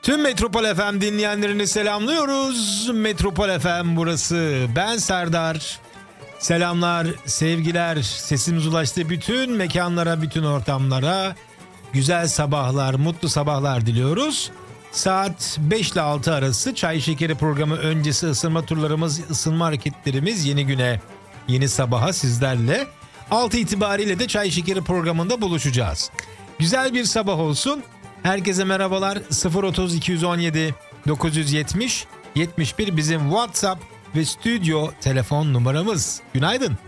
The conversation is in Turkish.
Tüm Metropol FM dinleyenlerini selamlıyoruz. Metropol FM burası. Ben Serdar. Selamlar, sevgiler. Sesimiz ulaştı bütün mekanlara, bütün ortamlara. Güzel sabahlar, mutlu sabahlar diliyoruz. Saat 5 ile 6 arası Çay Şekeri programı öncesi ısınma turlarımız, ısınma hareketlerimiz yeni güne, yeni sabaha sizlerle. 6 itibariyle de Çay Şekeri programında buluşacağız. Güzel bir sabah olsun. Herkese merhabalar. 030 217 970 71 bizim WhatsApp ve stüdyo telefon numaramız. Günaydın.